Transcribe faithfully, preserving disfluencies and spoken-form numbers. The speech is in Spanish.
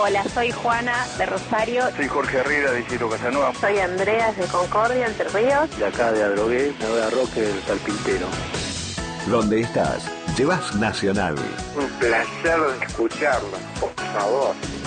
Hola, soy Juana de Rosario. Soy Jorge Herrera de Isidro Casanova. Soy Andrea de Concordia, Entre Ríos. De acá de Adrogué, ahora Roque del Carpintero. Donde estás, llevas Nacional. Un placer escucharlo, por favor.